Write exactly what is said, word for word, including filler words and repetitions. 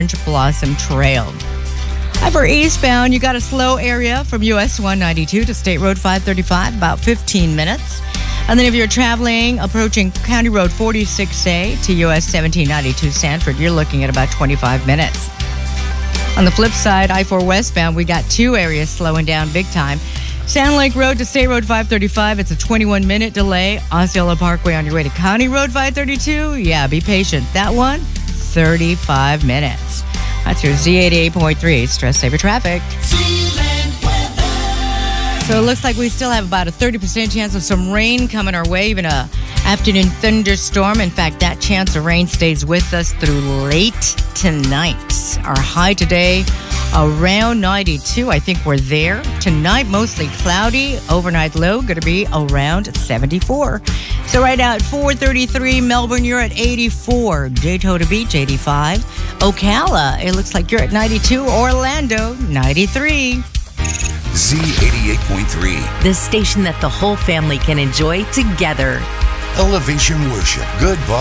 Orange Blossom Trail. For eastbound, you got a slow area from U S one ninety-two to State Road five thirty-five, about fifteen minutes. And then if you're traveling, approaching County Road forty-six A to U S seventeen ninety-two Sanford, you're looking at about twenty-five minutes. On the flip side, I four westbound, we got two areas slowing down big time. Sand Lake Road to State Road five thirty-five, it's a twenty-one minute delay. Osceola Parkway on your way to County Road five thirty-two, yeah, be patient. That one, thirty-five minutes. That's your Z eighty-eight point three Stress Saver Traffic. So it looks like we still have about a thirty percent chance of some rain coming our way, even a afternoon thunderstorm. In fact, that chance of rain stays with us through late tonight. Our high today, around ninety-two. I think we're there. Tonight, mostly cloudy. Overnight low going to be around seventy-four. So right now at four thirty-three, Melbourne, you're at eighty-four. Daytona Beach, eighty-five. Ocala, it looks like you're at ninety-two. Orlando, ninety-three. Z eighty-eight point three. The station that the whole family can enjoy together. Elevation Worship. Good